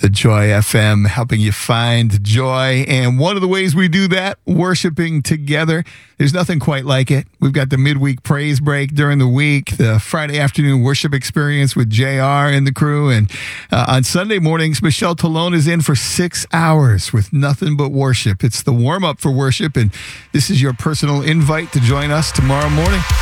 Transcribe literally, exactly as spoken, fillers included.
the Joy F M, helping you find joy. And one of the ways we do that, worshiping together. There's nothing quite like it. We've got the midweek praise break during the week, the Friday afternoon worship experience with J R and the crew. And uh, on Sunday mornings, Michelle Talone is in for six hours with nothing but worship. It's the warm-up for worship, and this is your personal invite to join us tomorrow morning.